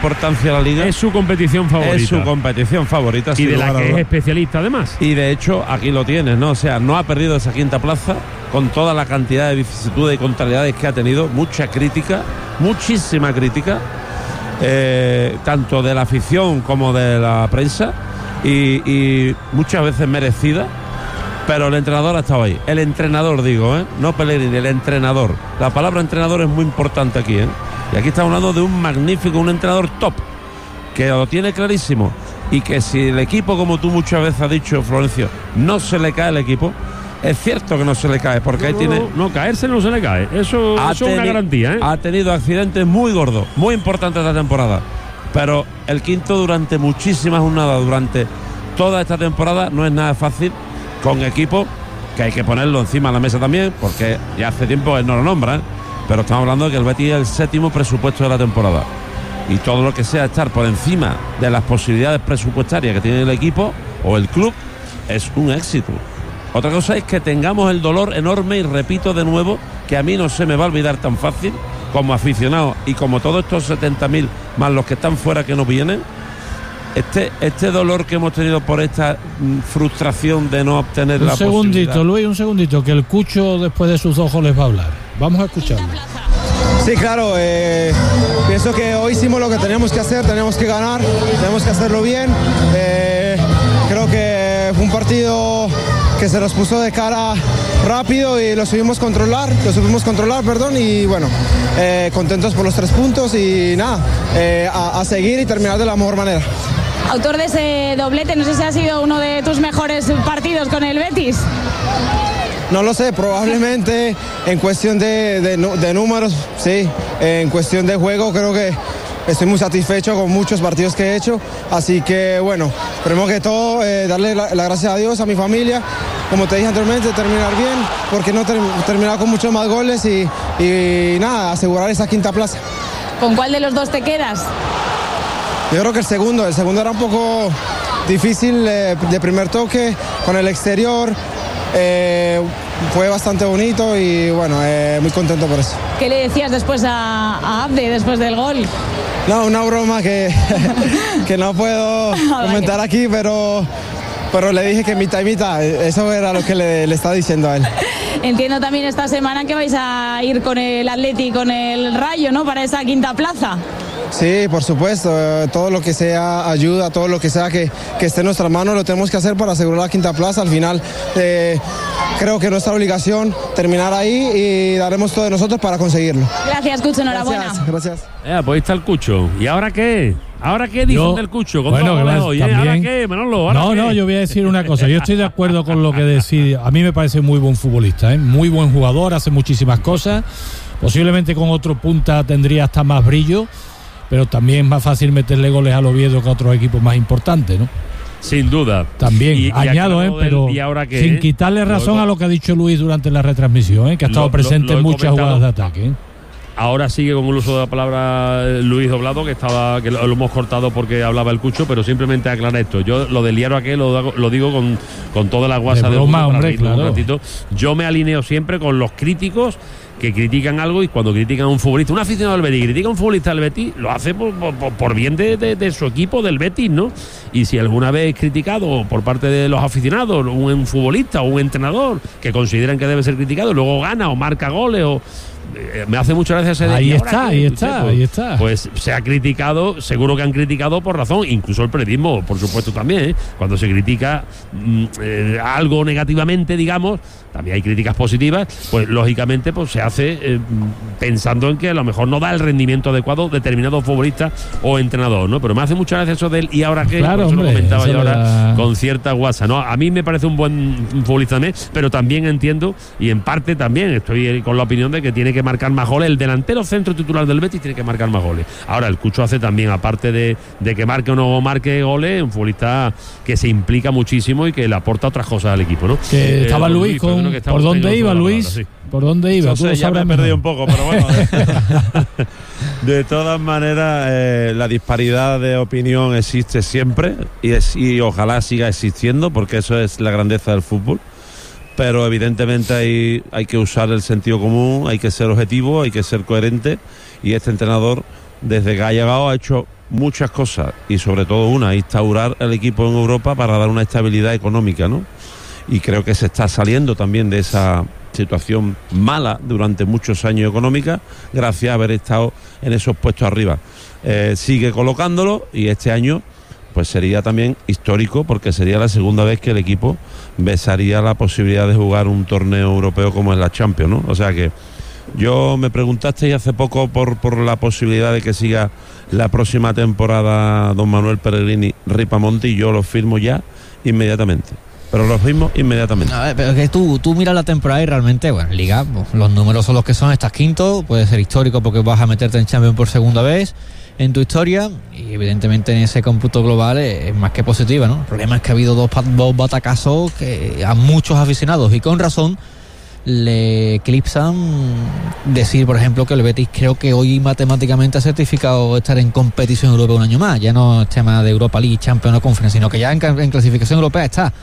importancia a la Liga. Es su competición favorita. Es su competición favorita. Y de la que es especialista además. Y de hecho aquí lo tienes, ¿no? O sea, no ha perdido esa quinta plaza con toda la cantidad de vicisitudes y contrariedades que ha tenido. Mucha crítica, muchísima crítica, tanto de la afición como de la prensa, y muchas veces merecida. Pero el entrenador ha estado ahí. El entrenador, digo, no Pellegrini, el entrenador. La palabra entrenador es muy importante aquí, Y aquí estamos hablando de un magnífico, un entrenador top, que lo tiene clarísimo. Y que si el equipo, como tú muchas veces has dicho, Florencio, no se le cae el equipo, es cierto que no se le cae, porque ahí tiene... No, caerse no se le cae. Eso es una garantía, Ha tenido accidentes muy gordos, muy importantes esta temporada. Pero el quinto durante muchísimas jornadas, durante toda esta temporada, no es nada fácil, con equipo que hay que ponerlo encima de la mesa también, porque ya hace tiempo que no lo nombran, pero estamos hablando de que el Betis es el 7º presupuesto de la temporada, y todo lo que sea estar por encima de las posibilidades presupuestarias que tiene el equipo o el club es un éxito. Otra cosa es que tengamos el dolor enorme, y repito de nuevo que a mí no se me va a olvidar tan fácil, como aficionado y como todos estos 70.000 más los que están fuera que no vienen, este dolor que hemos tenido por esta frustración de no obtener la posibilidad. Un segundito, Luis, un segundito, que el Cucho después de sus ojos les va a hablar. Vamos a escucharlo. Sí, claro, pienso que hoy hicimos lo que teníamos que hacer, teníamos que ganar, tenemos que hacerlo bien. Creo que fue un partido que se nos puso de cara rápido y lo supimos controlar, y bueno, contentos por los 3 puntos y nada, a seguir y terminar de la mejor manera. Autor de ese doblete, no sé si ha sido uno de tus mejores partidos con el Betis. No lo sé, probablemente en cuestión de números, sí, en cuestión de juego creo que estoy muy satisfecho con muchos partidos que he hecho, así que bueno, primero que todo darle la gracias a Dios, a mi familia, como te dije anteriormente, terminar bien, porque no terminar con muchos más goles y nada, asegurar esa quinta plaza. ¿Con cuál de los dos te quedas? Yo creo que el segundo era un poco difícil de primer toque, con el exterior, fue bastante bonito y bueno, muy contento por eso. ¿Qué le decías después a Abde, después del gol? No, una broma que no puedo comentar aquí, pero le dije que mitad y mitad, eso era lo que le estaba diciendo a él. Entiendo también esta semana que vais a ir con el Atleti y con el Rayo, ¿no?, para esa quinta plaza. Sí, por supuesto, todo lo que sea ayuda, todo lo que sea que esté en nuestras manos lo tenemos que hacer para asegurar la quinta plaza. Al final creo que nuestra obligación terminar ahí y daremos todo de nosotros para conseguirlo. Gracias, Cucho, enhorabuena. Gracias. Pues ahí está el Cucho. ¿Y ahora qué? ¿Ahora qué dicen del Cucho? Bueno, hoy, también... ¿Ahora qué, Manolo? No, yo voy a decir una cosa. Yo estoy de acuerdo con lo que decís. A mí me parece muy buen futbolista, muy buen jugador, hace muchísimas cosas. Posiblemente con otro punta tendría hasta más brillo, pero también es más fácil meterle goles al Oviedo que a otros equipos más importantes, ¿no? Sin duda. También, añado, pero ¿y ahora qué, sin quitarle razón a lo que ha dicho Luis durante la retransmisión, que ha estado presente en muchas jugadas de ataque. Ahora sigue con el uso de la palabra Luis Doblado, que lo hemos cortado porque hablaba el Cucho, pero simplemente aclara esto. Yo lo del Liaro aquel lo digo con toda la guasa de broma, hombre, claro. Un ratito. Yo me alineo siempre con los críticos que critican algo, y cuando critican a un futbolista, un aficionado del Betis critica a un futbolista del Betis, lo hace por bien de su equipo, del Betis, ¿no? Y si alguna vez es criticado por parte de los aficionados un futbolista o un entrenador que consideran que debe ser criticado, luego gana o marca goles o... me hace mucha gracia ese ahí está. Pues se ha criticado, seguro que han criticado por razón, incluso el periodismo, por supuesto, también, cuando se critica algo negativamente, digamos, también hay críticas positivas, pues lógicamente pues se hace pensando en que a lo mejor no da el rendimiento adecuado determinado futbolista o entrenador, ¿no? Pero me hace mucha gracia eso del ¿y ahora qué? Claro, pues hombre, eso lo comentaba yo ahora con cierta guasa, ¿no? A mí me parece un buen futbolista también, pero también entiendo, y en parte también estoy con la opinión de que tiene que marcar más goles. El delantero centro titular del Betis tiene que marcar más goles. Ahora el Cucho hace también, aparte de que marque o no marque goles, un futbolista que se implica muchísimo y que le aporta otras cosas al equipo, ¿no? Estaba Luis con... ¿Por dónde iba, Luis? Sí. ¿Por dónde iba? No sé, ya me he perdido un poco, pero bueno. De todas maneras, la disparidad de opinión existe siempre y ojalá siga existiendo, porque eso es la grandeza del fútbol. Pero evidentemente hay que usar el sentido común, hay que ser objetivo, hay que ser coherente, y este entrenador, desde que ha llegado, ha hecho muchas cosas y sobre todo una, instaurar el equipo en Europa para dar una estabilidad económica, ¿no? Y creo que se está saliendo también de esa situación mala durante muchos años económica gracias a haber estado en esos puestos arriba. Sigue colocándolo y este año pues sería también histórico porque sería la segunda vez que el equipo besaría la posibilidad de jugar un torneo europeo como es la Champions, ¿no? O sea que yo me preguntasteis hace poco por la posibilidad de que siga la próxima temporada don Manuel Pellegrini Ripamonti y yo lo firmo ya inmediatamente. Pero lo firmo inmediatamente. A ver, pero es que tú miras la temporada y realmente, bueno, en Liga, pues, los números son los que son, estás quinto, puede ser histórico porque vas a meterte en Champions por segunda vez en tu historia y evidentemente en ese cómputo global es más que positiva, ¿no? El problema es que ha habido dos batacazos que a muchos aficionados y con razón le eclipsan decir, por ejemplo, que el Betis creo que hoy matemáticamente ha certificado estar en competición europea un año más, ya no es tema de Europa League, Champions o Conference, sino que ya en clasificación europea está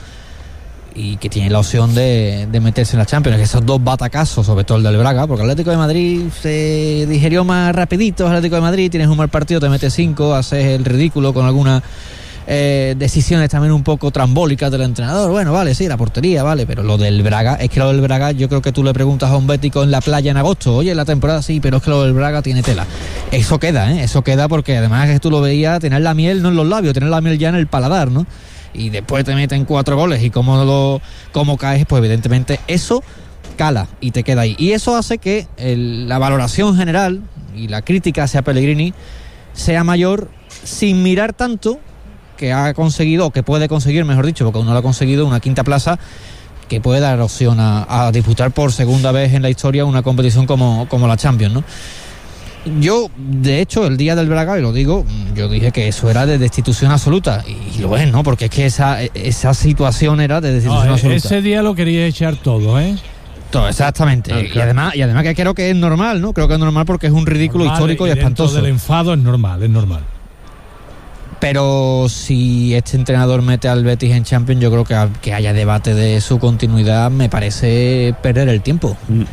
y que tiene la opción de meterse en la Champions. Que esos dos batacazos, sobre todo el del Braga, porque el Atlético de Madrid se digerió más rapidito. El Atlético de Madrid, tienes un mal partido, te metes 5, haces el ridículo con algunas decisiones también un poco trambólicas del entrenador. Bueno, vale, sí, la portería, vale, pero lo del Braga, es que lo del Braga, yo creo que tú le preguntas a un bético en la playa en agosto, oye, la temporada sí, pero es que lo del Braga tiene tela. Eso queda porque además que tú lo veías tener la miel no en los labios, tener la miel ya en el paladar, ¿no? Y después te meten 4 goles y cómo caes, pues evidentemente eso cala y te queda ahí. Y eso hace que la valoración general y la crítica hacia Pellegrini sea mayor sin mirar tanto que ha conseguido, o que puede conseguir, mejor dicho, porque aún no lo ha conseguido, una quinta plaza que puede dar opción a disputar por segunda vez en la historia una competición como la Champions, ¿no? Yo, de hecho, el día del Braga, y lo digo, yo dije que eso era de destitución absoluta, y lo es, ¿no? Porque es que esa situación era de destitución absoluta. Ese día lo quería echar todo, ¿eh? Todo, exactamente. Claro. Y además que creo que es normal, ¿no? Creo que es normal porque es un ridículo normal, histórico y espantoso. Del enfado es normal. Pero si este entrenador mete al Betis en Champions, yo creo que haya debate de su continuidad, me parece perder el tiempo.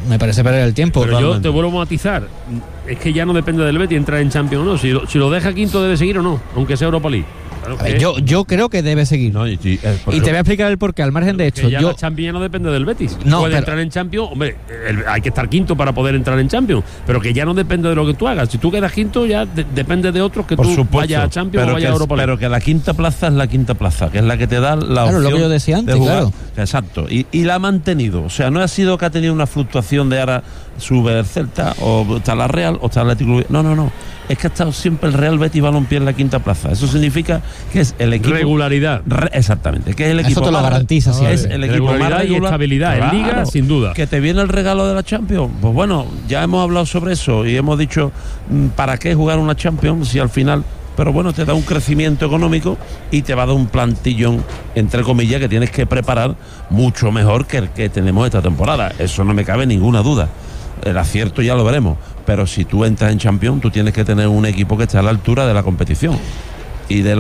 Pero yo te vuelvo a matizar. Es que ya no depende del Betis entrar en Champions o no. Si lo deja quinto, debe seguir o no, aunque sea Europa League. Claro que yo creo que debe seguir. No, y te voy a explicar el porqué. Al margen de esto, la Champions ya no depende del Betis. No, puede entrar en Champions, hombre, hay que estar quinto para poder entrar en Champions, pero que ya no depende de lo que tú hagas. Si tú quedas quinto, ya depende de otros que tú vayas a Champions o vayas a Europa League. Pero que la quinta plaza es la quinta plaza, que es la que te da la opción. Lo que yo decía antes, claro. Exacto. Y la ha mantenido. O sea, no ha sido que ha tenido una fluctuación de ahora sube el Celta o está la Real o está el Atlético. No. Es que ha estado siempre el Real Betis Balompié en la quinta plaza. Eso significa que es el equipo. Regularidad. Exactamente. Que es el equipo. Eso te lo garantiza. Sí, es el equipo regularidad más regular, y estabilidad. Claro, en Liga, sin duda. Que te viene el regalo de la Champions. Pues bueno, ya hemos hablado sobre eso y hemos dicho, ¿para qué jugar una Champions si al final? Pero bueno, te da un crecimiento económico y te va a dar un plantillón, entre comillas, que tienes que preparar mucho mejor que el que tenemos esta temporada. Eso no me cabe ninguna duda. El acierto ya lo veremos, pero si tú entras en Champions, tú tienes que tener un equipo que esté a la altura de la competición y de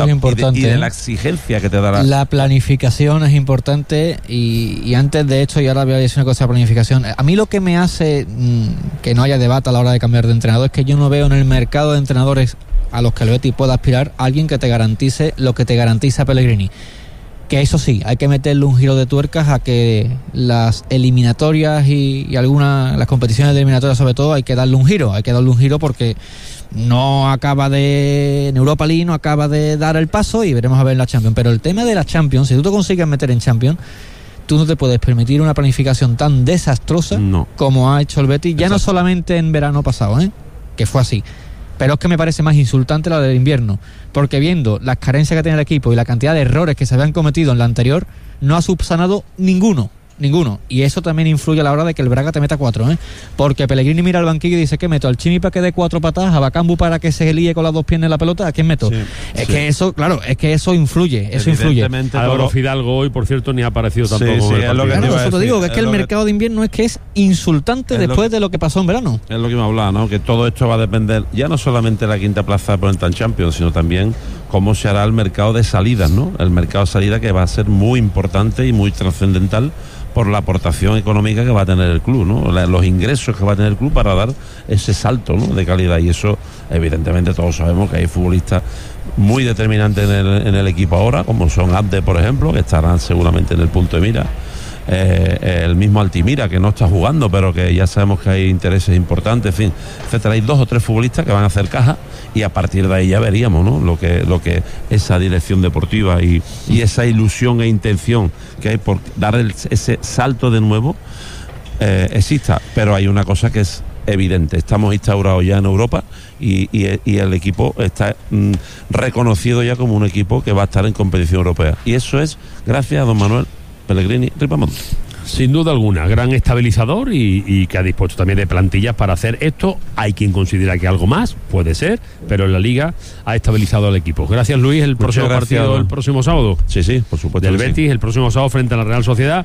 la exigencia que te dará. La planificación es importante y antes de esto, y ahora voy a decir una cosa de planificación, a mí lo que me hace que no haya debate a la hora de cambiar de entrenador es que yo no veo en el mercado de entrenadores a los que el Betis pueda aspirar a alguien que te garantice lo que te garantiza Pellegrini. Que eso sí, hay que meterle un giro de tuercas a que las eliminatorias y las competiciones de eliminatorias sobre todo hay que darle un giro porque no acaba en Europa League no acaba de dar el paso y veremos a ver en la Champions. Pero el tema de la Champions, si tú te consigues meter en Champions, tú no te puedes permitir una planificación tan desastrosa como ha hecho el Betis, ya no solamente en verano pasado, que fue así. Pero es que me parece más insultante la del invierno, porque viendo las carencias que tiene el equipo y la cantidad de errores que se habían cometido en la anterior, no ha subsanado ninguno. Y eso también influye a la hora de que el Braga te meta 4, porque Pellegrini mira al banquillo y dice, ¿qué meto? ¿Al Chimi para que dé 4 patadas? ¿A Bakambu para que se líe con las 2 piernas en la pelota? ¿A quién meto? Que eso, claro, es que eso influye. Álvaro Fidalgo hoy, por cierto, ni ha aparecido tampoco. Eso te digo, que es que el mercado de invierno es insultante después de lo que pasó en verano. Es lo que me hablaba, ¿no? Que todo esto va a depender, ya no solamente de la quinta plaza por entrar en Champions, sino también cómo se hará el mercado de salidas, ¿no? El mercado de salida que va a ser muy importante y muy trascendental por la aportación económica que va a tener el club, ¿no? Los ingresos que va a tener el club para dar ese salto, ¿no?, de calidad. Y eso, evidentemente, todos sabemos que hay futbolistas muy determinantes en el equipo ahora, como son Abde, por ejemplo, que estarán seguramente en el punto de mira. El mismo Altimira, que no está jugando, pero que ya sabemos que hay intereses importantes, en fin, etcétera. Hay 2 o 3 futbolistas que van a hacer caja, y a partir de ahí ya veríamos, ¿no?, lo que esa dirección deportiva y esa ilusión e intención que hay por dar ese salto de nuevo exista. Pero hay una cosa que es evidente: estamos instaurados ya en Europa y el equipo está reconocido ya como un equipo que va a estar en competición europea, y eso es gracias a don Manuel Pellegrini Ripamonte. Sin duda alguna, gran estabilizador y que ha dispuesto también de plantillas para hacer esto. Hay quien considera que algo más puede ser, pero en la Liga ha estabilizado al equipo. Gracias, Luis. El próximo partido el próximo sábado. Sí, por supuesto. Del Betis, el próximo sábado frente a la Real Sociedad.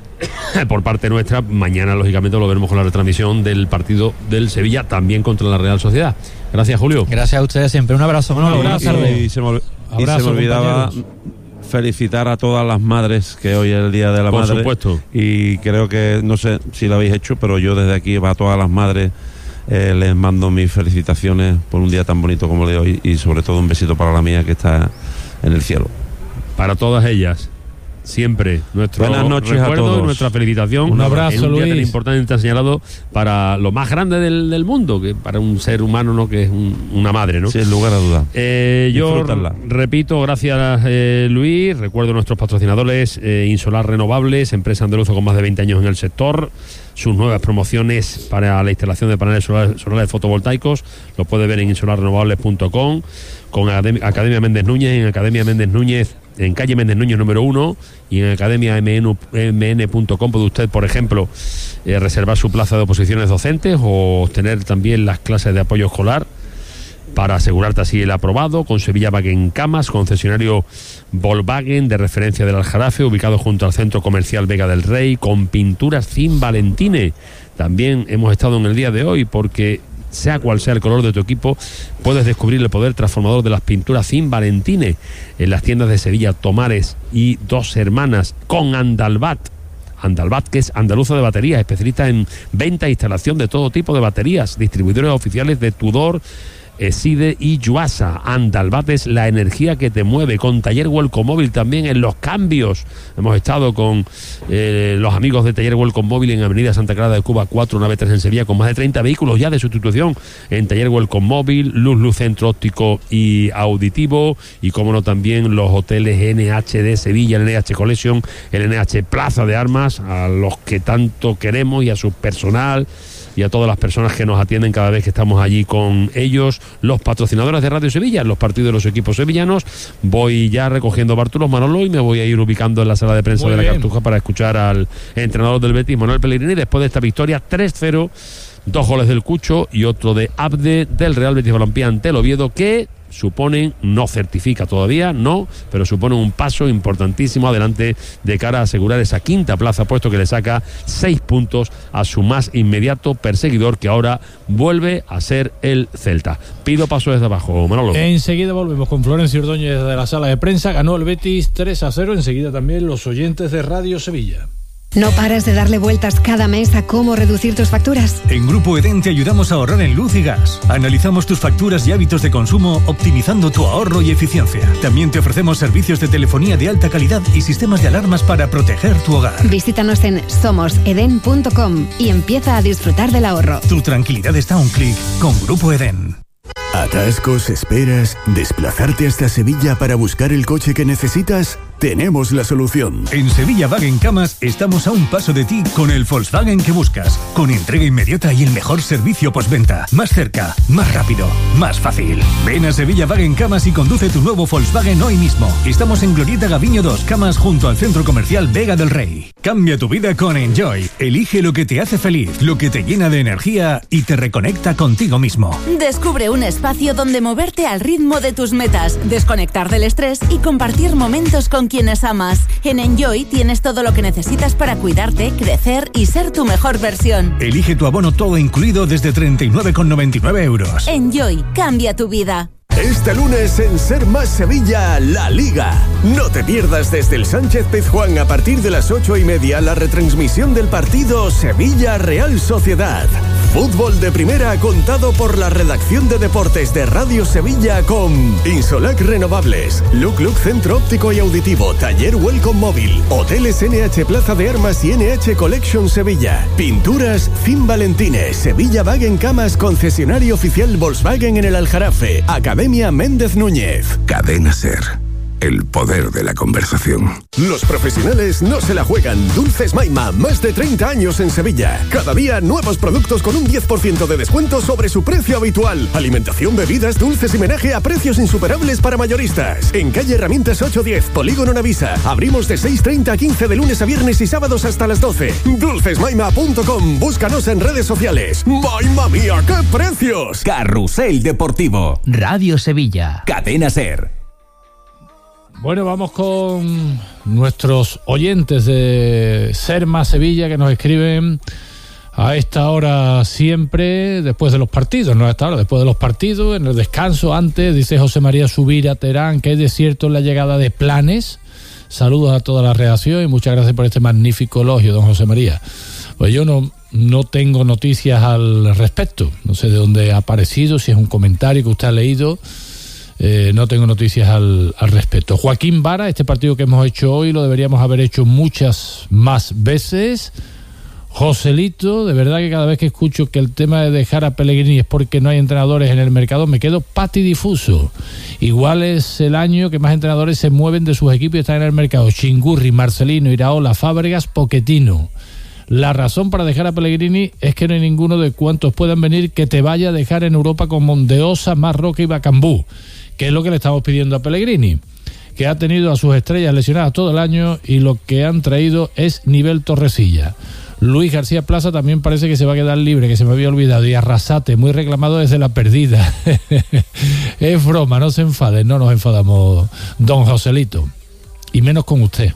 Por parte nuestra, mañana lógicamente lo veremos con la retransmisión del partido del Sevilla, también contra la Real Sociedad. Gracias, Julio. Gracias a ustedes siempre. Un abrazo, Manolo. Buenas tardes. Y se me olvidaba felicitar a todas las madres, que hoy es el Día de la Madre. Por supuesto. Y creo que, no sé si lo habéis hecho, pero yo desde aquí a todas las madres les mando mis felicitaciones por un día tan bonito como el de hoy, y sobre todo un besito para la mía, que está en el cielo. Para todas ellas, siempre nuestro recuerdo y nuestra felicitación. Un abrazo, en un día Luis. tan importante, tan señalado para lo más grande del mundo, que para un ser humano, ¿no?, que es una madre, ¿no? Sin lugar a dudas. Yo repito, gracias, Luis. Recuerdo nuestros patrocinadores: Insolar Renovables, empresa andaluza con más de 20 años en el sector. Sus nuevas promociones para la instalación de paneles solares fotovoltaicos lo puede ver en insolarrenovables.com. Con Academia Méndez Núñez, en Academia Méndez Núñez, en calle Méndez Núñez número 1, y en academiamn.com puede usted, por ejemplo, reservar su plaza de oposiciones docentes o obtener también las clases de apoyo escolar, para asegurarte así el aprobado. Con Sevilla Wagen Camas, concesionario Volkswagen de referencia del Aljarafe, ubicado junto al Centro Comercial Vega del Rey. Con Pinturas Zin Valentine, también hemos estado en el día de hoy, porque sea cual sea el color de tu equipo, puedes descubrir el poder transformador de las pinturas Zin Valentine en las tiendas de Sevilla, Tomares y Dos Hermanas. Con Andalbat, que es andaluza de baterías, especialista en venta e instalación de todo tipo de baterías, distribuidores oficiales de Tudor, Side y Yuasa. Andalbat es la energía que te mueve. Con Taller Welcome Móvil también en los cambios. Hemos estado con los amigos de Taller Welcome Móvil en Avenida Santa Clara de Cuba 4, nave 3 en Sevilla, con más de 30 vehículos ya de sustitución en Taller Welcome Móvil. Luz Centro Óptico y Auditivo, y como no también los hoteles NH de Sevilla, el NH Collection, el NH Plaza de Armas, a los que tanto queremos, y a su personal y a todas las personas que nos atienden cada vez que estamos allí con ellos. Los patrocinadores de Radio Sevilla, los partidos de los equipos sevillanos. Voy ya recogiendo bártulos, Manolo, y me voy a ir ubicando en la sala de prensa de la Cartuja para escuchar al entrenador del Betis, Manuel Pellegrini, después de esta victoria 3-0, 2 goles del Cucho y otro de Abde del Real Betis Balompié ante el Oviedo, que suponen, no certifica todavía, no, pero suponen un paso importantísimo adelante de cara a asegurar esa quinta plaza, puesto que le saca 6 puntos a su más inmediato perseguidor, que ahora vuelve a ser el Celta. Pido paso desde abajo, Manolo. Enseguida volvemos con Florencio Ordóñez de la sala de prensa. Ganó el Betis 3-0. Enseguida también los oyentes de Radio Sevilla. ¿No paras de darle vueltas cada mes a cómo reducir tus facturas? En Grupo Edén te ayudamos a ahorrar en luz y gas. Analizamos tus facturas y hábitos de consumo, optimizando tu ahorro y eficiencia. También te ofrecemos servicios de telefonía de alta calidad y sistemas de alarmas para proteger tu hogar. Visítanos en somoseden.com y empieza a disfrutar del ahorro. Tu tranquilidad está a un clic con Grupo Edén. ¿Atascos, esperas, desplazarte hasta Sevilla para buscar el coche que necesitas? Tenemos la solución. En Sevilla Wagen Camas estamos a un paso de ti con el Volkswagen que buscas, con entrega inmediata y el mejor servicio postventa. Más cerca, más rápido, más fácil. Ven a Sevilla Wagen Camas y conduce tu nuevo Volkswagen hoy mismo. Estamos en Glorieta Gaviño 2 Camas, junto al Centro Comercial Vega del Rey. Cambia tu vida con Enjoy. Elige lo que te hace feliz, lo que te llena de energía y te reconecta contigo mismo. Descubre un espacio donde moverte al ritmo de tus metas, desconectar del estrés y compartir momentos con quienes amas. En Enjoy tienes todo lo que necesitas para cuidarte, crecer y ser tu mejor versión. Elige tu abono todo incluido desde 39,99 euros. Enjoy, cambia tu vida. Este lunes en Ser Más Sevilla, la Liga. No te pierdas desde el Sánchez Pizjuán a partir de las 8:30 la retransmisión del partido Sevilla-Real Sociedad. Fútbol de primera contado por la redacción de deportes de Radio Sevilla con Insolac Renovables, Look Centro Óptico y Auditivo, Taller Welcome Móvil, Hoteles NH Plaza de Armas y NH Collection Sevilla, Pinturas Fin Valentines, Sevilla Wagen Camas, concesionario oficial Volkswagen en el Aljarafe, Academia Méndez Núñez. Cadena Ser. El poder de la conversación. Los profesionales no se la juegan. Dulces Maima, más de 30 años en Sevilla. Cada día nuevos productos con un 10% de descuento sobre su precio habitual. Alimentación, bebidas, dulces y menaje a precios insuperables para mayoristas. En calle Herramientas 810, Polígono Navisa. Abrimos de 6:30 a 15 de lunes a viernes y sábados hasta las 12. Dulcesmaima.com. Búscanos en redes sociales. ¡Maima mía, qué precios! Carrusel Deportivo. Radio Sevilla. Cadena Ser. Bueno, vamos con nuestros oyentes de Ser Más Sevilla que nos escriben a esta hora siempre, después de los partidos, no a esta hora, después de los partidos, en el descanso, antes, dice José María Subira Terán, que es desierto en la llegada de Planes. Saludos a toda la redacción y muchas gracias por este magnífico elogio, don José María. Pues yo no tengo noticias al respecto, no sé de dónde ha aparecido, si es un comentario que usted ha leído. No tengo noticias al respecto. Joaquín Vara, este partido que hemos hecho hoy lo deberíamos haber hecho muchas más veces. Joselito, de verdad que cada vez que escucho que el tema de dejar a Pellegrini es porque no hay entrenadores en el mercado, me quedo patidifuso. Igual es el año que más entrenadores se mueven de sus equipos y están en el mercado. Chingurri, Marcelino, Iraola, Fábregas, Pochettino. La razón para dejar a Pellegrini es que no hay ninguno de cuantos puedan venir que te vaya a dejar en Europa con Mondeosa, Marroca y Bacambú, que es lo que le estamos pidiendo a Pellegrini, que ha tenido a sus estrellas lesionadas todo el año y lo que han traído es nivel Torrecilla. Luis García Plaza también parece que se va a quedar libre, que se me había olvidado, y Arrasate, muy reclamado desde la perdida. Es broma, no se enfaden, no nos enfadamos, don Joselito, y menos con usted.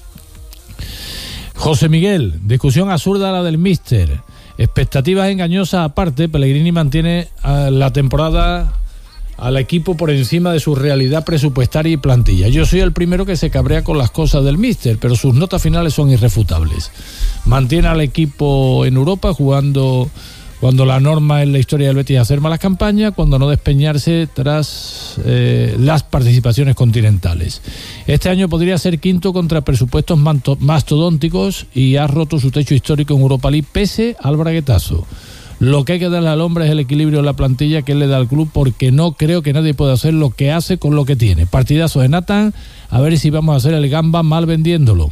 José Miguel, discusión absurda la del míster. Expectativas engañosas aparte, Pellegrini mantiene la temporada al equipo por encima de su realidad presupuestaria y plantilla. Yo soy el primero que se cabrea con las cosas del míster, pero sus notas finales son irrefutables. Mantiene al equipo en Europa jugando cuando la norma en la historia del Betis es hacer malas campañas, cuando no despeñarse tras las participaciones continentales. Este año podría ser quinto contra presupuestos mastodónticos y ha roto su techo histórico en Europa League pese al braguetazo. Lo que hay que darle al hombre es el equilibrio de la plantilla que él le da al club, porque no creo que nadie pueda hacer lo que hace con lo que tiene. Partidazo de Nathan, a ver si vamos a hacer el gamba mal vendiéndolo.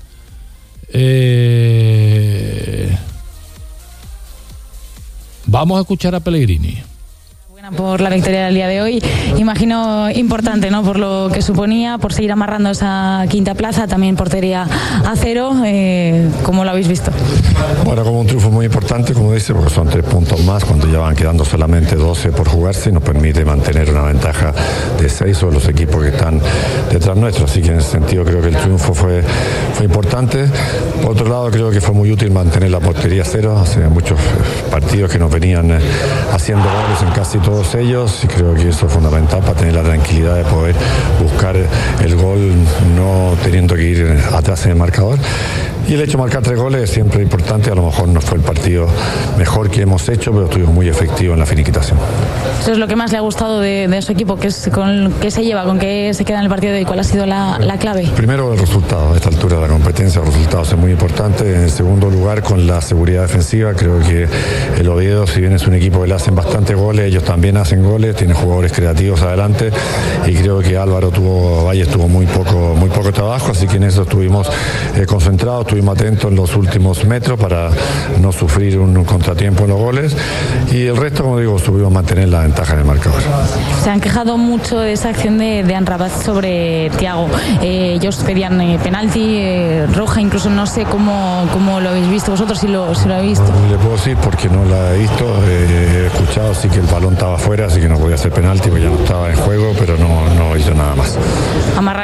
Vamos a escuchar a Pellegrini. Por la victoria del día de hoy, imagino importante, ¿no? Por lo que suponía, por seguir amarrando esa quinta plaza, también portería a cero. ¿Cómo lo habéis visto? Bueno, como un triunfo muy importante, como dice, porque son 3 puntos más cuando ya van quedando solamente 12 por jugarse y nos permite mantener una ventaja de 6 sobre los equipos que están detrás nuestro. Así que en ese sentido creo que el triunfo fue importante. Por otro lado, creo que fue muy útil mantener la portería a cero. Hace muchos partidos que nos venían haciendo goles en casi todos ellos, y creo que eso es fundamental para tener la tranquilidad de poder buscar el gol no teniendo que ir atrás en el marcador. Y el hecho de marcar 3 goles es siempre importante. A lo mejor no fue el partido mejor que hemos hecho, pero estuvimos muy efectivos en la finiquitación. Eso es lo que más le ha gustado de su equipo, que es con qué se lleva, con qué se queda en el partido de hoy. ¿Cuál ha sido la clave? Primero, el resultado. A esta altura de la competencia, el resultado es muy importante. En segundo lugar, con la seguridad defensiva. Creo que el Oviedo, si bien es un equipo que le hacen bastante goles, ellos también hacen goles, tienen jugadores creativos adelante, y creo que Álvaro Valles tuvo muy poco trabajo, así que en eso estuvimos concentrados, estuvimos atentos en los últimos metros para no sufrir un contratiempo en los goles, y el resto, como digo, supimos mantener la ventaja en el marcador. Se han quejado mucho de esa acción de Amrabat sobre Thiago. Ellos pedían penalti, roja, incluso no sé cómo lo habéis visto vosotros, si lo habéis visto. No le puedo decir porque no la he visto, he escuchado, sí que el balón estaba afuera, así que no podía hacer penalti porque ya no estaba en juego, pero no hizo nada más. Amarrar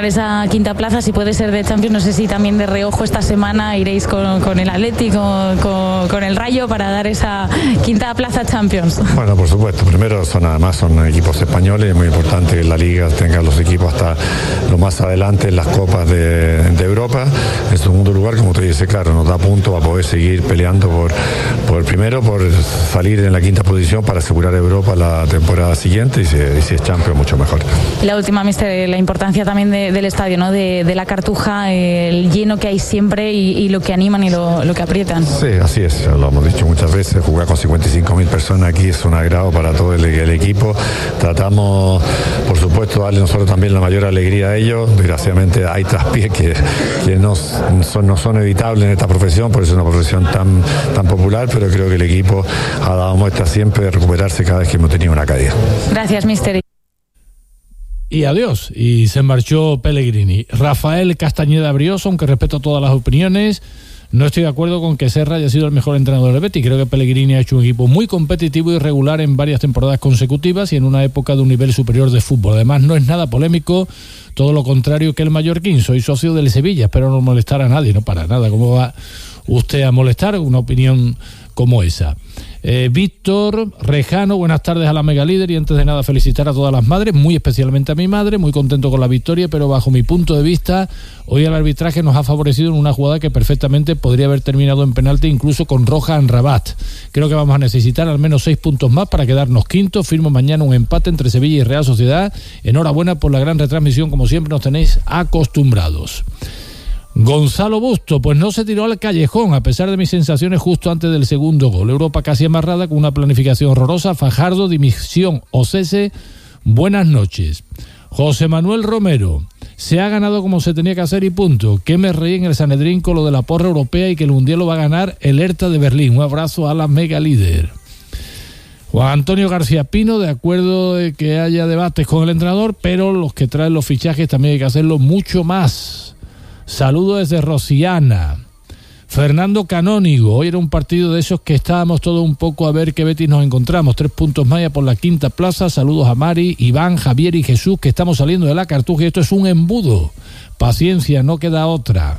asegurar esa quinta plaza, si puede ser de Champions. No sé si también de reojo esta semana iréis con el Atlético, con el Rayo, para dar esa quinta plaza Champions. Bueno, por supuesto, primero son equipos españoles, es muy importante que la Liga tenga los equipos hasta lo más adelante en las copas de Europa. En segundo lugar, como te dice, claro, nos da punto para poder seguir peleando por salir en la quinta posición para asegurar Europa la temporada siguiente, y si es Champions mucho mejor. Y la última, mister, la importancia también del estadio, ¿no? De la Cartuja, el lleno que hay siempre y lo que animan y lo que aprietan. Sí, así es, lo hemos dicho muchas veces, jugar con 55.000 personas aquí es un agrado para todo el equipo. Tratamos, por supuesto, darle nosotros también la mayor alegría a ellos. Desgraciadamente hay traspiés que no son evitables en esta profesión, por eso es una profesión tan popular, pero creo que el equipo ha dado muestra siempre de recuperarse cada vez que hemos tenido una caída. Gracias, mister. Y adiós, y se marchó Pellegrini. Rafael Castañeda Brioso, aunque respeto todas las opiniones, no estoy de acuerdo con que Serra haya sido el mejor entrenador del Betis. Creo que Pellegrini ha hecho un equipo muy competitivo y regular en varias temporadas consecutivas y en una época de un nivel superior de fútbol. Además, no es nada polémico, todo lo contrario que el mallorquín. Soy socio del Sevilla, espero no molestar a nadie, no para nada. ¿Cómo va usted a molestar una opinión como esa? Víctor Rejano, buenas tardes a la Mega Líder, y antes de nada felicitar a todas las madres, muy especialmente a mi madre, muy contento con la victoria, pero bajo mi punto de vista hoy el arbitraje nos ha favorecido en una jugada que perfectamente podría haber terminado en penalti, incluso con roja en Rabat. Creo que vamos a necesitar al menos 6 puntos más para quedarnos quintos. Firmo mañana un empate entre Sevilla y Real Sociedad. Enhorabuena por la gran retransmisión, como siempre nos tenéis acostumbrados. Gonzalo Busto, pues no se tiró al callejón a pesar de mis sensaciones justo antes del segundo gol. Europa casi amarrada con una planificación horrorosa. Fajardo, dimisión o cese. Buenas noches. José Manuel Romero, se ha ganado como se tenía que hacer y punto. Que me reí en el Sanedrín con lo de la porra europea y que el Mundial lo va a ganar el Hertha de Berlín. Un abrazo a la Mega Líder. Juan Antonio García Pino, de acuerdo de que haya debates con el entrenador, pero los que traen los fichajes también hay que hacerlo mucho más. Saludo desde Rosiana. Fernando Canónigo, hoy era un partido de esos que estábamos todos un poco a ver qué Betis nos encontramos. 3 puntos más ya por la quinta plaza. Saludos a Mari, Iván, Javier y Jesús, que estamos saliendo de la Cartuja y esto es un embudo. Paciencia, no queda otra.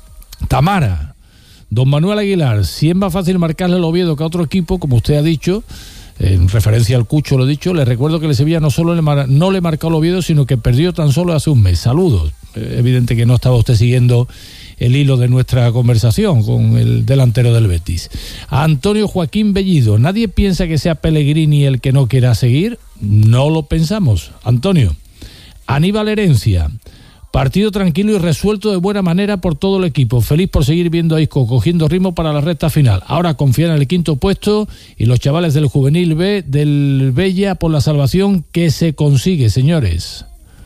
Tamara, don Manuel Aguilar, si es más fácil marcarle al Oviedo que a otro equipo, como usted ha dicho, en referencia al Cucho lo he dicho, le recuerdo que el Sevilla no solo no le marcó al Oviedo, sino que perdió tan solo hace un mes. Saludos. Evidente que no estaba usted siguiendo el hilo de nuestra conversación con el delantero del Betis. A Antonio Joaquín Bellido, ¿nadie piensa que sea Pellegrini el que no quiera seguir? No lo pensamos, Antonio. Aníbal Herencia, partido tranquilo y resuelto de buena manera por todo el equipo. Feliz por seguir viendo a Isco cogiendo ritmo para la recta final. Ahora confían en el quinto puesto y los chavales del Juvenil B del Bella por la salvación que se consigue, señores.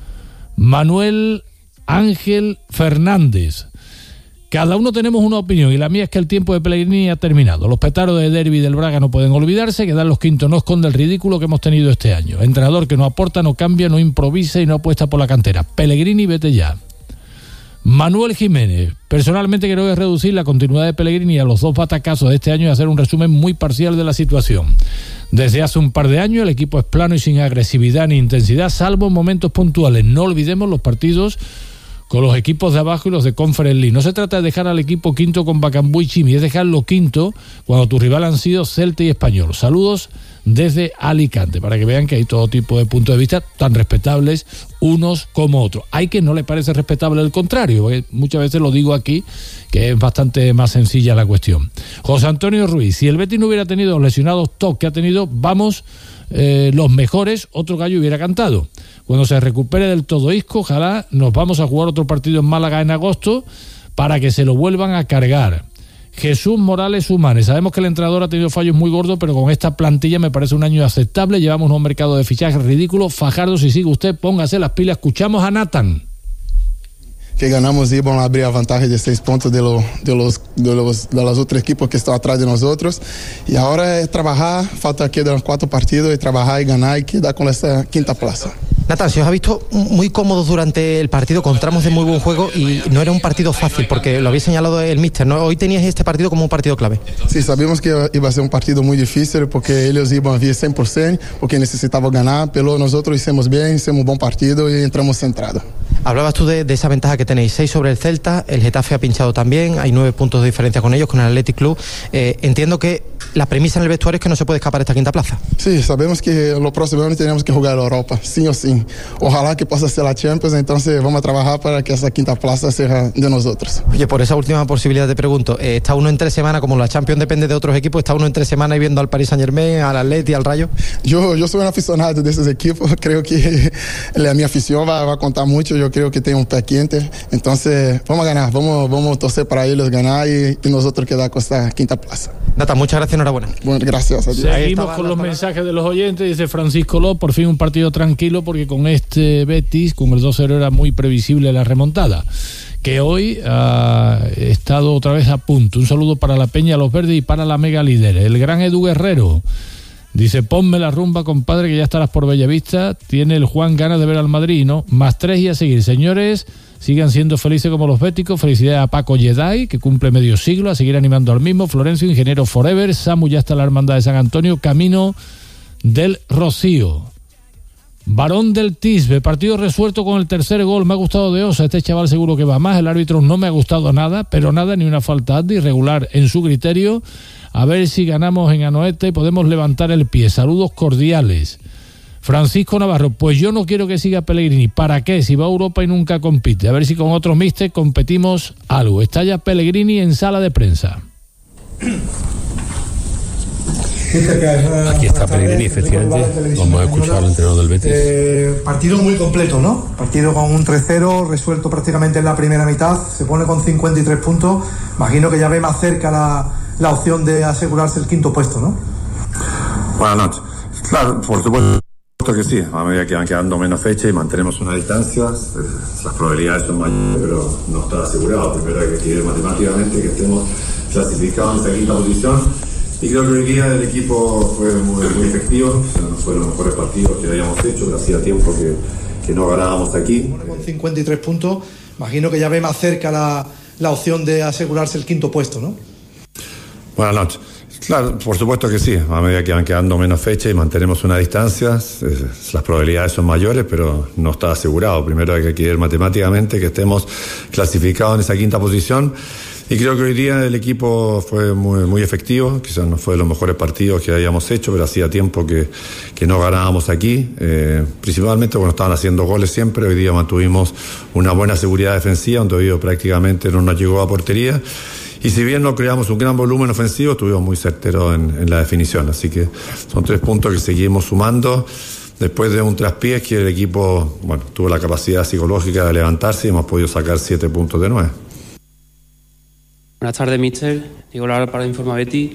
Manuel Ángel Fernández, cada uno tenemos una opinión y la mía es que el tiempo de Pellegrini ha terminado. Los petardos de Derby del Braga no pueden olvidarse, quedar los quintos no esconde el ridículo que hemos tenido este año. Entrenador que no aporta, no cambia, no improvisa y no apuesta por la cantera. Pellegrini, vete ya. Manuel Jiménez, personalmente creo que es reducir la continuidad de Pellegrini a los 2 batacazos de este año y hacer un resumen muy parcial de la situación. Desde hace un par de años el equipo es plano y sin agresividad ni intensidad, salvo en momentos puntuales. No olvidemos los partidos con los equipos de abajo y los de Conference League. No se trata de dejar al equipo quinto con Bacambú y Chimi, es dejarlo quinto cuando tu rival han sido Celta y Español. Saludos desde Alicante, para que vean que hay todo tipo de puntos de vista tan respetables unos como otros. Hay quien no le parece respetable el contrario, porque muchas veces lo digo aquí, que es bastante más sencilla la cuestión. José Antonio Ruiz, si el Betis no hubiera tenido los lesionados top que ha tenido, los mejores, otro gallo hubiera cantado. Cuando se recupere del todo Isco, ojalá nos vamos a jugar otro partido en Málaga en agosto para que se lo vuelvan a cargar. Jesús Morales Humanes, sabemos que el entrenador ha tenido fallos muy gordos, pero con esta plantilla me parece un año aceptable. Llevamos un mercado de fichajes ridículo. Fajardo, si sigue usted, póngase las pilas. Escuchamos a Nathan. Que ganamos y vamos a abrir a ventaja de 6 puntos de los otros equipos que están atrás de nosotros. Y ahora es trabajar, falta quedan 4 partidos, y trabajar y ganar y quedar con esta quinta plaza. Nathan, se os ha visto muy cómodos durante el partido, con tramos de muy buen juego, y no era un partido fácil, porque lo habéis señalado el míster, ¿no? Hoy tenías este partido como un partido clave. Sí, sabíamos que iba a ser un partido muy difícil, porque ellos iban a vir 100%, porque necesitaban ganar, pero nosotros hicimos bien, hicimos un buen partido y entramos centrados. Hablabas tú de esa ventaja que tenéis, 6 sobre el Celta, el Getafe ha pinchado también, hay 9 puntos de diferencia con ellos, con el Athletic Club. Entiendo que la premisa en el vestuario es que no se puede escapar esta quinta plaza. Sí, sabemos que los próximos años tenemos que jugar a Europa, sí o sí. Ojalá que pueda ser la Champions, entonces vamos a trabajar para que esa quinta plaza sea de nosotros. Oye, por esa última posibilidad te pregunto, ¿está uno entre semana, como la Champions depende de otros equipos, está uno entre semana y viendo al Paris Saint-Germain, al Atleti, al Rayo? Yo soy un aficionado de esos equipos, creo que mi afición va a contar mucho, yo creo que tengo un pie quente, entonces vamos a ganar, vamos a torcer para ellos ganar y nosotros quedar con esta quinta plaza. Nata, muchas gracias, enhorabuena. Bueno, gracias. Adiós. Seguimos con los mensajes de los oyentes. Dice Francisco Ló, por fin un partido tranquilo porque con este Betis, con el 2-0 era muy previsible la remontada, que hoy ha estado otra vez a punto. Un saludo para la Peña, los Verdes y para la mega líder. El gran Edu Guerrero dice, ponme la rumba, compadre, que ya estarás por Bellavista. Tiene el Juan ganas de ver al Madrid, ¿no? +3 y a seguir. Señores, sigan siendo felices como los béticos. Felicidades a Paco Jedi, que cumple medio siglo, a seguir animando al mismo. Florencio, Ingeniero Forever. Samu, ya está en la Hermandad de San Antonio, camino del Rocío. Barón del Tisbe, partido resuelto con el tercer gol. Me ha gustado de Osa, este chaval seguro que va más. El árbitro no me ha gustado nada, pero nada, ni una falta irregular en su criterio. A ver si ganamos en Anoeta y podemos levantar el pie. Saludos cordiales. Francisco Navarro, pues yo no quiero que siga Pellegrini. ¿Para qué? Si va a Europa y nunca compite. A ver si con otros míster competimos algo. Está ya Pellegrini en sala de prensa. Aquí está Pellegrini, efectivamente. Vamos a escuchar al entrenador del Betis. Partido muy completo, ¿no? Partido con un 3-0, resuelto prácticamente en la primera mitad. Se pone con 53 puntos. Imagino que ya ve más cerca la opción de asegurarse el quinto puesto, ¿no? Buenas noches. Claro, por supuesto que sí. A medida que van quedando menos fechas y mantenemos una distancia, las probabilidades son mayores, pero no está asegurado. Primero hay que ver matemáticamente que estemos clasificados en esa quinta posición. Y creo que hoy día el equipo fue muy efectivo. O sea, no fueron los mejores partidos que habíamos hecho, pero hacía tiempo que no ganábamos aquí. Con 53 puntos, imagino que ya ve más cerca la opción de asegurarse el quinto puesto, ¿no? Buenas noches. Claro, por supuesto que sí. A medida que van quedando menos fechas y mantenemos una distancia, las probabilidades son mayores, pero no está asegurado. Primero hay que ver matemáticamente que estemos clasificados en esa quinta posición. Y creo que hoy día el equipo fue muy efectivo. Quizás no fue de los mejores partidos que habíamos hecho, pero hacía tiempo que no ganábamos aquí. Principalmente cuando estaban haciendo goles siempre. Hoy día mantuvimos una buena seguridad defensiva, donde prácticamente no nos llegó a portería. Y si bien no creamos un gran volumen ofensivo, estuvimos muy certeros en la definición. Así que son 3 puntos que seguimos sumando. Después de un traspiés que el equipo tuvo la capacidad psicológica de levantarse y hemos podido sacar 7 puntos de 9. Buenas tardes, míster. Diego Lara para Informa Betis.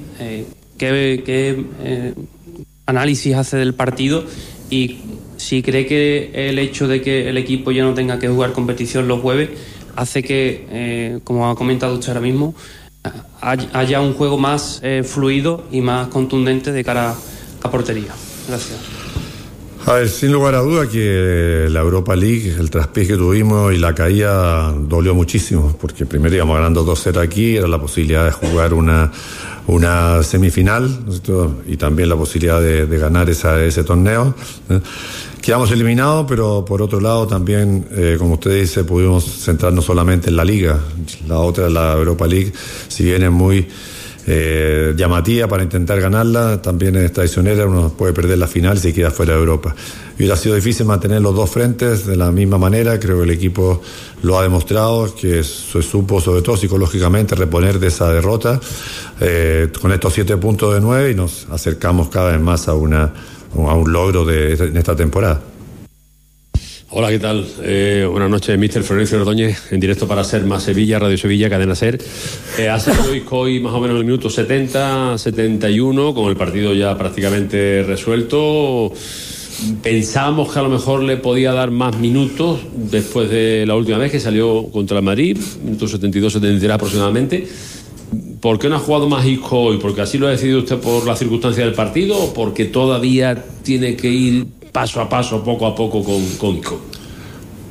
¿Qué análisis hace del partido? Y si cree que el hecho de que el equipo ya no tenga que jugar competición los jueves hace que, como ha comentado usted ahora mismo, haya un juego más fluido y más contundente de cara a portería. Gracias. A ver, sin lugar a duda que la Europa League, el traspiés que tuvimos y la caída dolió muchísimo, porque primero íbamos ganando 2-0 aquí, era la posibilidad de jugar una semifinal, ¿no? Y también la posibilidad de ganar ese torneo. Quedamos eliminados, pero por otro lado también, como usted dice, pudimos centrarnos solamente en la Liga. La otra, la Europa League, si bien es muy llamativa para intentar ganarla, también es traicionera, uno puede perder la final si queda fuera de Europa. Y hubiera sido difícil mantener los dos frentes de la misma manera. Creo que el equipo lo ha demostrado, que se supo sobre todo psicológicamente reponer de esa derrota con estos 7 puntos de 9 y nos acercamos cada vez más a un logro en esta temporada. Hola, ¿qué tal? Buenas noches, Mr. Florencio Ordóñez, en directo para Ser Más Sevilla, Radio Sevilla, Cadena Ser. Ha salido hoy más o menos en el minuto 70, 71, con el partido ya prácticamente resuelto. Pensábamos que a lo mejor le podía dar más minutos después de la última vez que salió contra el Madrid, minutos 72, 73 aproximadamente. ¿Por qué no ha jugado más Isco hoy? ¿Porque así lo ha decidido usted por la circunstancia del partido o porque todavía tiene que ir paso a paso, poco a poco con Isco?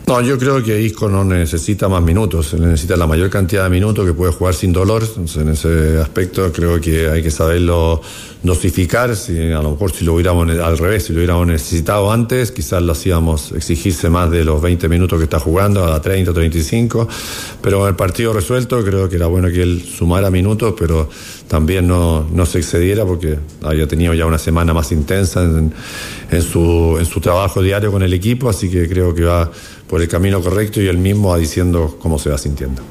No, yo creo que Isco no necesita más minutos, él necesita la mayor cantidad de minutos, que puede jugar sin dolor. Entonces, en ese aspecto creo que hay que saberlo dosificar. Si a lo mejor si lo hubiéramos al revés, si lo hubiéramos necesitado antes, quizás lo hacíamos exigirse más de los 20 minutos que está jugando, a 30 o 35, pero en el partido resuelto creo que era bueno que él sumara minutos, pero también no se excediera, porque había tenido ya una semana más intensa en su trabajo diario con el equipo, así que creo que va por el camino correcto y él mismo va diciendo cómo se va sintiendo.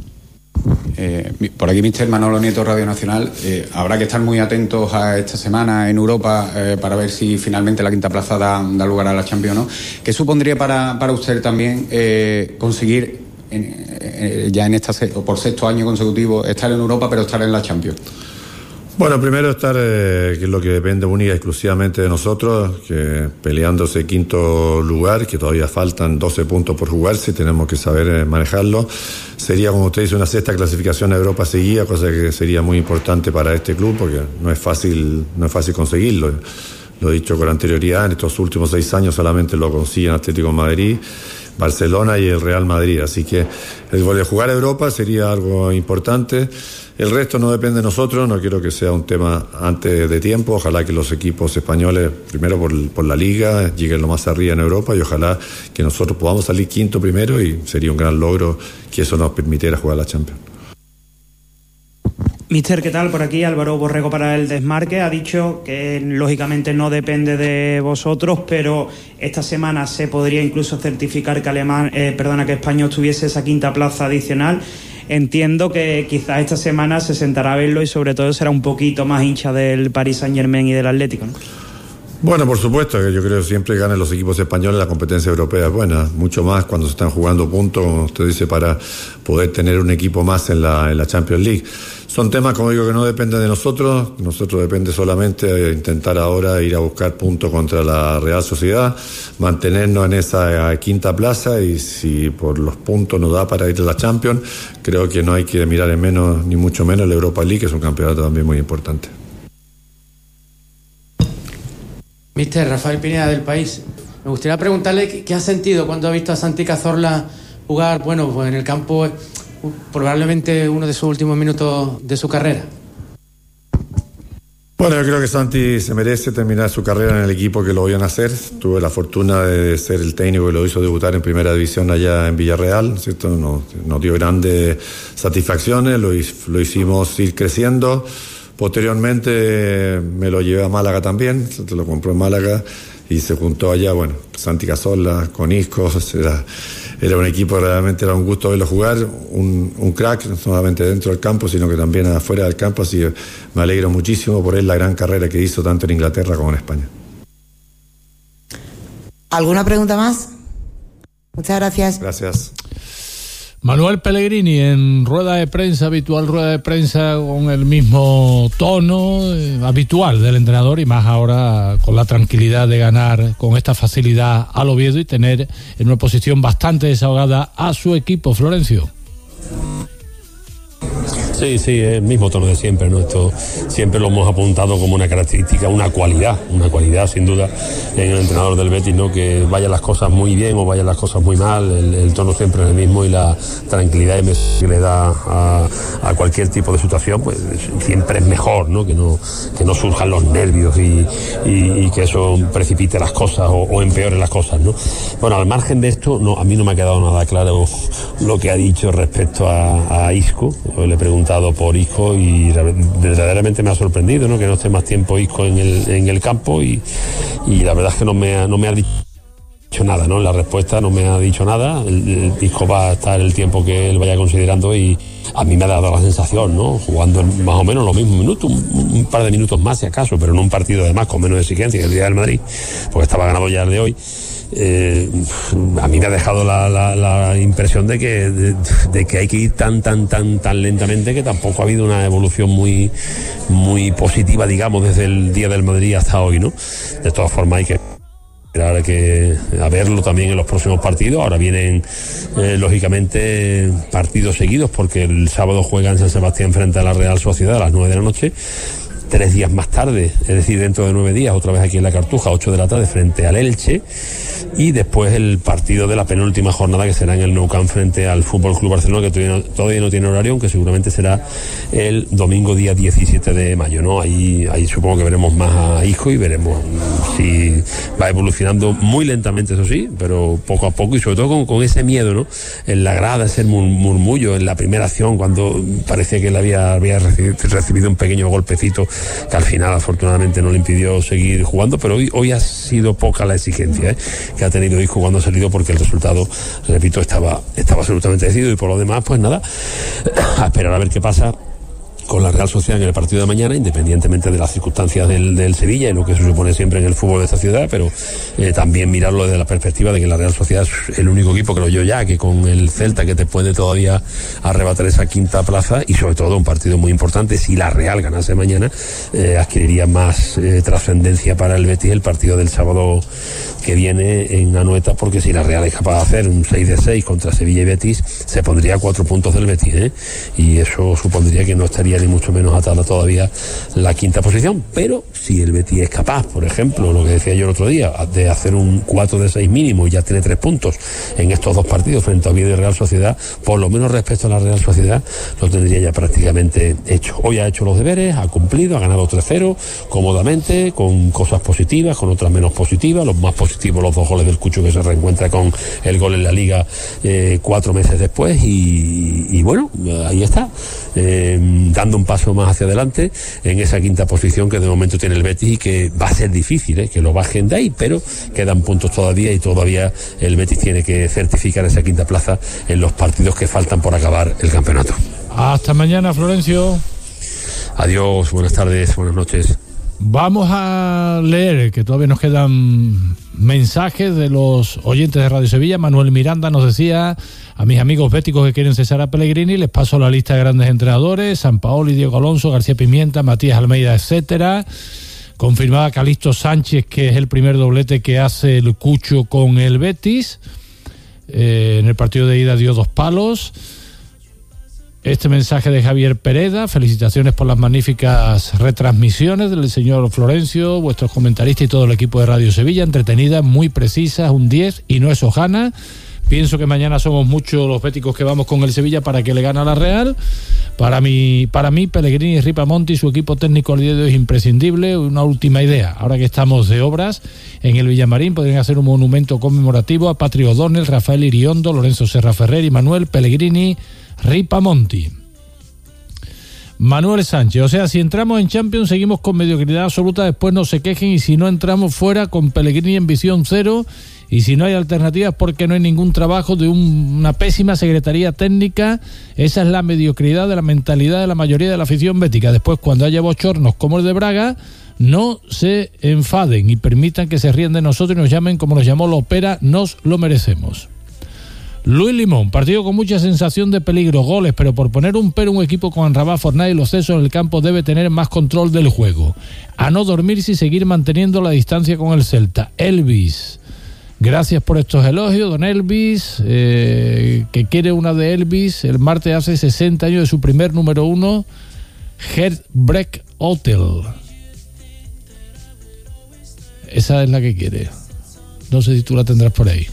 Por aquí, Mister Manolo Nieto, Radio Nacional. Habrá que estar muy atentos a esta semana en Europa para ver si finalmente la quinta plaza da lugar a la Champions, ¿no? ¿Qué supondría para usted también conseguir ya en por sexto año consecutivo estar en Europa, pero estar en la Champions? Bueno, primero estar, que es lo que depende única y exclusivamente de nosotros, que peleando ese quinto lugar, que todavía faltan 12 puntos por jugarse y tenemos que saber manejarlo. Sería, como usted dice, una sexta clasificación a Europa seguida, cosa que sería muy importante para este club, porque no es fácil conseguirlo. Lo he dicho con anterioridad, en estos últimos 6 años solamente lo consiguen Atlético de Madrid, Barcelona y el Real Madrid, así que el de jugar a Europa sería algo importante. El resto no depende de nosotros, no quiero que sea un tema antes de tiempo. Ojalá que los equipos españoles, primero por la Liga, lleguen lo más arriba en Europa, y ojalá que nosotros podamos salir quinto primero, y sería un gran logro que eso nos permitiera jugar la Champions. Mister, ¿qué tal? Por aquí Álvaro Borrego para El Desmarque. Ha dicho que lógicamente no depende de vosotros, pero esta semana se podría incluso certificar que España obtuviese esa quinta plaza adicional. Entiendo que quizás esta semana se sentará a verlo y sobre todo será un poquito más hincha del Paris Saint-Germain y del Atlético, ¿no? Bueno, por supuesto, que yo creo que siempre ganan los equipos españoles, la competencia europea es buena, mucho más cuando se están jugando puntos, como usted dice, para poder tener un equipo más en la Champions League. Son temas, como digo, que no dependen de nosotros depende solamente de intentar ahora ir a buscar puntos contra la Real Sociedad, mantenernos en esa quinta plaza, y si por los puntos nos da para ir a la Champions, creo que no hay que mirar en menos, ni mucho menos, la Europa League, que es un campeonato también muy importante. Mister, Rafael Pineda, del País. Me gustaría preguntarle qué ha sentido cuando ha visto a Santi Cazorla jugar, bueno, pues en el campo, probablemente uno de sus últimos minutos de su carrera. Bueno, yo creo que Santi se merece terminar su carrera en el equipo que lo vayan a hacer. Tuve la fortuna de ser el técnico que lo hizo debutar en primera división allá en Villarreal, ¿cierto? Nos dio grandes satisfacciones, lo hicimos ir creciendo. Posteriormente me lo llevé a Málaga también, se lo compró en Málaga y se juntó allá, bueno, Santi Cazorla con Isco, era un equipo, realmente era un gusto verlo jugar, un crack, no solamente dentro del campo, sino que también afuera del campo, así que me alegro muchísimo por él, la gran carrera que hizo tanto en Inglaterra como en España. ¿Alguna pregunta más? Muchas gracias. Gracias. Manuel Pellegrini en habitual rueda de prensa con el mismo tono habitual del entrenador, y más ahora con la tranquilidad de ganar con esta facilidad al Oviedo y tener en una posición bastante desahogada a su equipo. Florencio. Sí, el mismo tono de siempre, ¿no? Esto siempre lo hemos apuntado como una característica, una cualidad sin duda en el entrenador del Betis, ¿no? Que vayan las cosas muy bien o vayan las cosas muy mal, el tono siempre es el mismo, y la tranquilidad que le da a cualquier tipo de situación, pues siempre es mejor, ¿no? Que no surjan los nervios y que eso precipite las cosas o empeore las cosas, ¿no? Bueno, al margen de esto, a mí no me ha quedado nada claro lo que ha dicho respecto a Isco. Le he preguntado por Isco y verdaderamente me ha sorprendido, ¿no? Que no esté más tiempo Isco en el campo, y la verdad es que no me ha dicho nada, ¿no? La respuesta no me ha dicho nada. El Isco va a estar el tiempo que él vaya considerando, y a mí me ha dado la sensación, ¿no? Jugando más o menos los mismos minutos, un par de minutos más si acaso, pero en un partido además con menos exigencia que el día del Madrid, porque estaba ganado ya el de hoy. A mí me ha dejado la impresión de que hay que ir tan lentamente, que tampoco ha habido una evolución muy positiva, digamos, desde el día del Madrid hasta hoy, ¿no? De todas formas hay que esperar a verlo también en los próximos partidos. Ahora vienen lógicamente partidos seguidos, porque el sábado juega en San Sebastián frente a la Real Sociedad a las 9 de la noche. 3 días más tarde, es decir, dentro de 9 días, otra vez aquí en la Cartuja, 8 de la tarde, frente al Elche, y después el partido de la penúltima jornada, que será en el Nou Camp frente al Fútbol Club Barcelona, que todavía no tiene horario, aunque seguramente será el domingo día 17 de mayo, ¿no? Ahí supongo que veremos más a Isco y veremos si va evolucionando muy lentamente, eso sí, pero poco a poco, y sobre todo con ese miedo, ¿no? En la grada, ese murmullo en la primera acción, cuando parecía que él había recibido un pequeño golpecito que al final afortunadamente no le impidió seguir jugando, pero hoy ha sido poca la exigencia que ha tenido Isco cuando ha salido, porque el resultado, repito, estaba absolutamente decidido, y por lo demás, pues nada, a esperar a ver qué pasa con la Real Sociedad en el partido de mañana, independientemente de las circunstancias del Sevilla y lo que se supone siempre en el fútbol de esta ciudad, pero también mirarlo desde la perspectiva de que la Real Sociedad es el único equipo, creo yo ya, que con el Celta, que te puede todavía arrebatar esa quinta plaza, y sobre todo un partido muy importante, si la Real ganase mañana, adquiriría más trascendencia para el Betis el partido del sábado que viene en Anoeta, porque si la Real es capaz de hacer un 6-6 contra Sevilla y Betis, se pondría a 4 puntos del Betis, y eso supondría que no estaría ni mucho menos atada todavía la quinta posición. Pero si el Betis es capaz, por ejemplo, lo que decía yo el otro día, de hacer un 4-6 mínimo y ya tiene 3 puntos en estos 2 partidos frente a Oviedo y Real Sociedad, por lo menos respecto a la Real Sociedad, lo tendría ya prácticamente hecho. Hoy ha hecho los deberes, ha cumplido, ha ganado 3-0 cómodamente, con cosas positivas, con otras menos positivas. Los más positivos, los 2 goles del Cucho, que se reencuentra con el gol en la Liga 4 meses después, y bueno, ahí está, dando un paso más hacia adelante en esa quinta posición que de momento tiene el Betis, y que va a ser difícil que lo bajen de ahí, pero quedan puntos todavía, y todavía el Betis tiene que certificar esa quinta plaza en los partidos que faltan por acabar el campeonato. Hasta mañana, Florencio. Adiós, buenas tardes, buenas noches. Vamos a leer, que todavía nos quedan mensajes de los oyentes de Radio Sevilla. Manuel Miranda nos decía: a mis amigos béticos que quieren cesar a Pellegrini, les paso la lista de grandes entrenadores: Sampaoli, Diego Alonso, García Pimienta, Matías Almeida, etcétera. Confirmaba Calixto Sánchez que es el primer doblete que hace el Cucho con el Betis. En el partido de ida dio 2 palos. Este mensaje de Javier Pereda: felicitaciones por las magníficas retransmisiones del señor Florencio, vuestros comentaristas y todo el equipo de Radio Sevilla, entretenidas, muy precisas, un 10, y no es hojana. Pienso que mañana somos muchos los béticos que vamos con el Sevilla para que le gane a la Real. Para mí Pellegrini y Ripamonti, su equipo técnico al día de hoy es imprescindible. Una última idea: ahora que estamos de obras en el Villamarín, podrían hacer un monumento conmemorativo a Patri O'Donnell, Rafael Iriondo, Lorenzo Serra Ferrer y Manuel Pellegrini Ripamonti. Manuel Sánchez: o sea, si entramos en Champions seguimos con mediocridad absoluta, después no se quejen, y si no entramos fuera con Pellegrini en visión cero, y si no hay alternativas porque no hay ningún trabajo de una pésima secretaría técnica. Esa es la mediocridad de la mentalidad de la mayoría de la afición bética. Después, cuando haya bochornos como el de Braga, no se enfaden y permitan que se rían de nosotros y nos llamen como nos llamó Lopera: nos lo merecemos. Luis Limón: partido con mucha sensación de peligro, goles, pero por poner un pero, un equipo con Amrabat, Fornal y Lo Celso en el campo debe tener más control del juego. A no dormirse y seguir manteniendo la distancia con el Celta. Elvis: gracias por estos elogios, don Elvis, que quiere una de Elvis. El martes hace 60 años de su primer número 1, Heartbreak Hotel. Esa es la que quiere. No sé si tú la tendrás por ahí.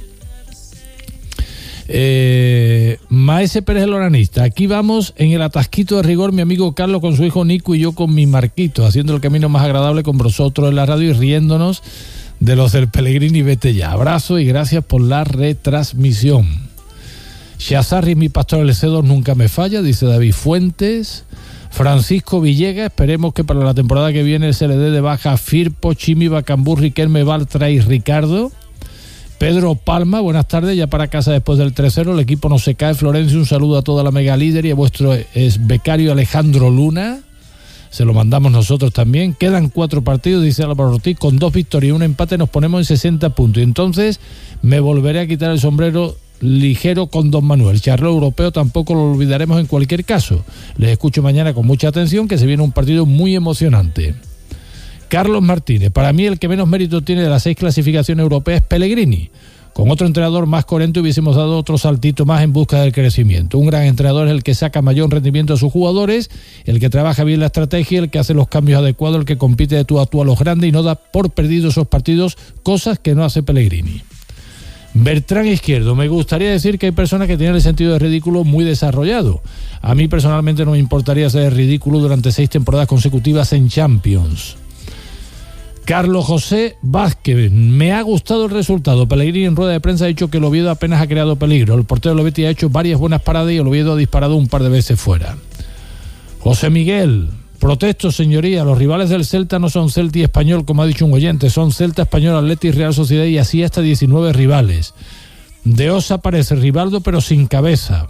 Maese Pérez el Oranista: aquí vamos en el atasquito de rigor, mi amigo Carlos con su hijo Nico y yo con mi Marquito, haciendo el camino más agradable con vosotros en la radio y riéndonos de los del Pellegrini. Vete ya. Abrazo y gracias por la retransmisión. Shazarri, mi pastor el C2 nunca me falla, dice David Fuentes. Francisco Villegas: esperemos que para la temporada que viene se le dé de baja Firpo, Chimi, Bacambú, Riquelme, Baltra y Ricardo. Pedro Palma: buenas tardes, ya para casa después del 3-0, el equipo no se cae. Florencio, un saludo a toda la mega líder y a vuestro becario Alejandro Luna, se lo mandamos nosotros también. Quedan 4 partidos, dice Álvaro Ortiz, con 2 victorias y un empate nos ponemos en 60 puntos, y entonces me volveré a quitar el sombrero ligero con don Manuel. Charlo europeo tampoco lo olvidaremos en cualquier caso. Les escucho mañana con mucha atención, que se viene un partido muy emocionante. Carlos Martínez: para mí el que menos mérito tiene de las 6 clasificaciones europeas es Pellegrini. Con otro entrenador más coherente hubiésemos dado otro saltito más en busca del crecimiento. Un gran entrenador es el que saca mayor rendimiento a sus jugadores, el que trabaja bien la estrategia, el que hace los cambios adecuados, el que compite de tú a tú a los grandes y no da por perdido esos partidos, cosas que no hace Pellegrini. Bertrán Izquierdo, me gustaría decir que hay personas que tienen el sentido de ridículo muy desarrollado. A mí personalmente no me importaría ser ridículo durante 6 temporadas consecutivas en Champions. Carlos José Vázquez, me ha gustado el resultado. Pellegrini en rueda de prensa ha dicho que el Oviedo apenas ha creado peligro. El portero del Betis ha hecho varias buenas paradas y el Oviedo ha disparado un par de veces fuera. José Miguel, protesto, señoría, los rivales del Celta no son Celta y Español, como ha dicho un oyente, son Celta, Español, Atleti y Real Sociedad, y así hasta 19 rivales. De Osa parece Rivaldo, pero sin cabeza.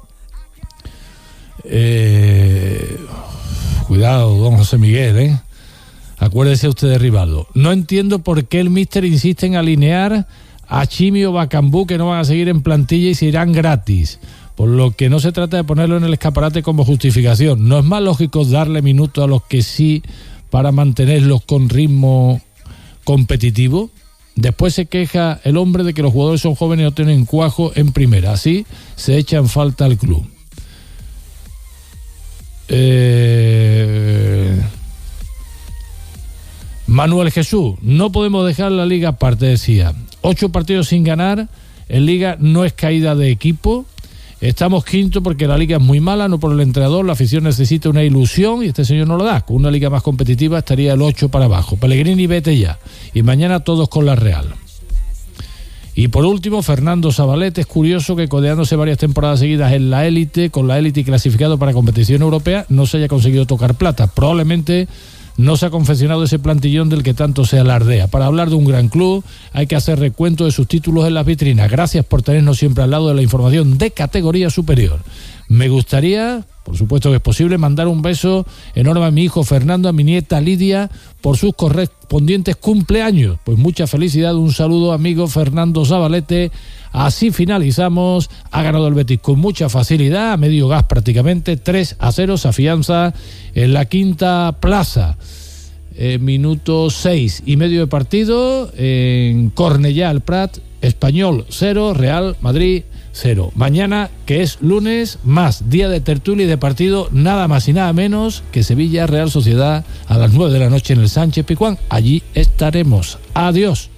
Cuidado, don José Miguel, Acuérdese usted de Rivaldo. No entiendo por qué el míster insiste en alinear a Chimi o Bacambú, que no van a seguir en plantilla y se irán gratis. Por lo que no se trata de ponerlo en el escaparate como justificación. ¿No es más lógico darle minutos a los que sí para mantenerlos con ritmo competitivo? Después se queja el hombre de que los jugadores son jóvenes y no tienen cuajo en primera. Así se echa en falta al club. Manuel Jesús, no podemos dejar la liga aparte, decía. 8 partidos sin ganar, en liga no es caída de equipo. Estamos quinto porque la liga es muy mala, no por el entrenador. La afición necesita una ilusión y este señor no lo da. Con una liga más competitiva estaría el 8 para abajo. Pellegrini, vete ya. Y mañana todos con la Real. Y por último, Fernando Zabaleta. Es curioso que codeándose varias temporadas seguidas en la élite, con la élite y clasificado para competición europea, no se haya conseguido tocar plata. Probablemente no se ha confeccionado ese plantillón del que tanto se alardea. Para hablar de un gran club hay que hacer recuento de sus títulos en las vitrinas. Gracias por tenernos siempre al lado de la información de categoría superior. Me gustaría, por supuesto que es posible, mandar un beso enorme a mi hijo Fernando, a mi nieta Lidia, por sus correspondientes cumpleaños. Pues mucha felicidad, un saludo, amigo Fernando Zabalete. Así finalizamos. Ha ganado el Betis con mucha facilidad, a medio gas prácticamente, 3-0, se afianza en la quinta plaza. Minuto 6 y medio de partido en Cornellá el Prat, Español 0, Real Madrid 0. Mañana, que es lunes, más día de tertulia y de partido, nada más y nada menos que Sevilla Real Sociedad a las 9 de la noche en el Sánchez Pizjuán. Allí estaremos. Adiós.